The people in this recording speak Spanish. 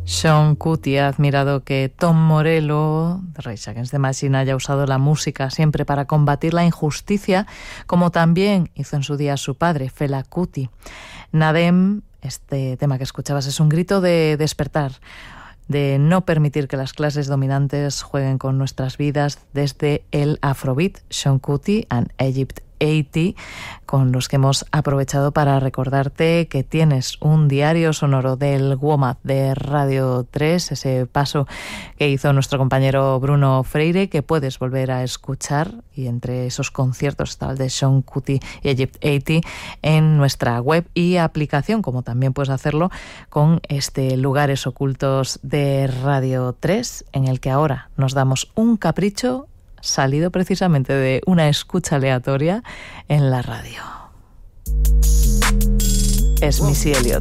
Sean Kuti ha admirado que Tom Morello, de Rage Against the Machine, haya usado la música siempre para combatir la injusticia, como también hizo en su día su padre, Fela Kuti. Nadem, este tema que escuchabas, es un grito de despertar, de no permitir que las clases dominantes jueguen con nuestras vidas, desde el Afrobeat, Sean Kuti and Egypt 80, con los que hemos aprovechado para recordarte que tienes un diario sonoro del WOMAD de Radio 3, ese paso que hizo nuestro compañero Bruno Freire, que puedes volver a escuchar, y entre esos conciertos está el de Sean Kuti y Egypt 80 en nuestra web y aplicación, como también puedes hacerlo con este Lugares Ocultos de Radio 3, en el que ahora nos damos un capricho salido precisamente de una escucha aleatoria en la radio. Es Missy Elliott.